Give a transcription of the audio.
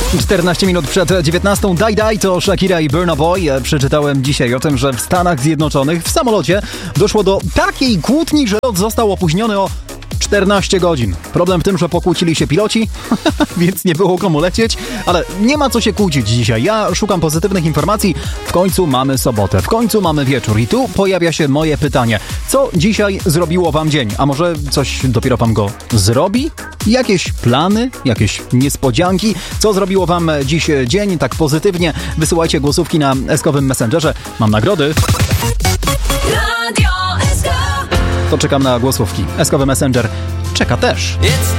14 minut przed 19. Daj to Shakira i Burna Boy. Przeczytałem dzisiaj o tym, że w Stanach Zjednoczonych w samolocie doszło do takiej kłótni, że lot został opóźniony o 14 godzin. Problem w tym, że pokłócili się piloci, więc nie było komu lecieć, ale nie ma co się kłócić dzisiaj. Ja szukam pozytywnych informacji. W końcu mamy sobotę, w końcu mamy wieczór i tu pojawia się moje pytanie. Co dzisiaj zrobiło wam dzień? A może coś dopiero wam go zrobi? Jakieś plany? Jakieś niespodzianki? Co zrobiło wam dziś dzień tak pozytywnie? Wysyłajcie głosówki na Eskowym Messengerze. Mam nagrody. To czekam na głosówki. Eskowy Messenger czeka też.